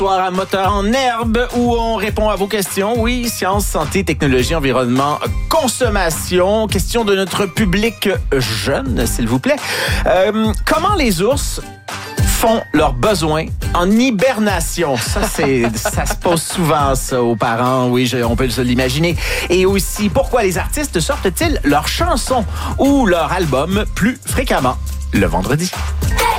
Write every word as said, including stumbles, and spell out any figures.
Soir à Moteur en herbe où on répond à vos questions. Oui, sciences, santé, technologie, environnement, consommation. Question de notre public jeune, s'il vous plaît. Euh, comment les ours font leurs besoins en hibernation? Ça, c'est, ça se pose souvent, ça, aux parents. Oui, je, on peut se l'imaginer. Et aussi, pourquoi les artistes sortent-ils leurs chansons ou leurs albums plus fréquemment le vendredi?